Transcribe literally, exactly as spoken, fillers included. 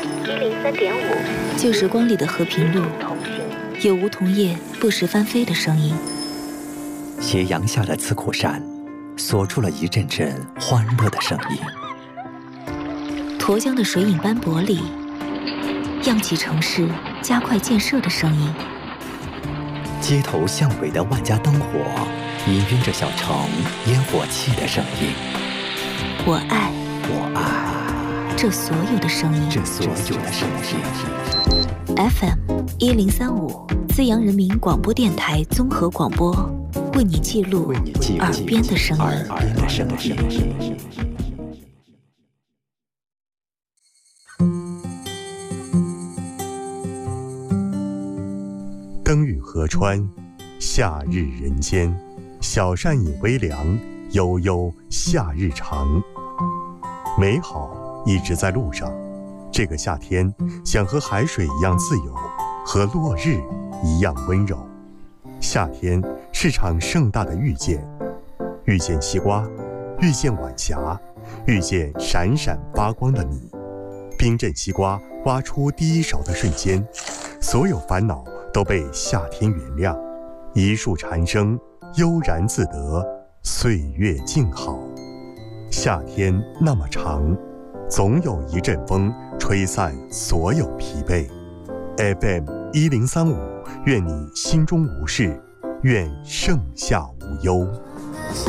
一零三点五， 旧时光里的和平路，有梧桐叶不时翻飞的声音。 斜阳下的刺库山，锁住了一阵阵欢乐的声音。 沱江的水影斑驳里，漾起城市加快建设的声音。 街头巷尾的万家灯火，氤氲着小城烟火气的声音。 我爱， 我爱这所有的声音， 这所有的声音。 F M 一零三五，资阳人民广播电台综合广播，为你记录耳边的声音。 耳边的声音。 灯雨河川，夏日人间，小扇饮微凉，悠悠夏日长。美好一直在路上，这个夏天想和海水一样自由，和落日一样温柔。夏天是场盛大的遇见，遇见西瓜，遇见晚霞，遇见闪闪发光的你。冰镇西瓜挖出第一勺的瞬间，所有烦恼都被夏天原谅，一树蝉声悠然自得，岁月静好。夏天那么长，总有一阵风吹散所有疲惫。F M 一零三五，愿你心中无事，愿盛夏无忧。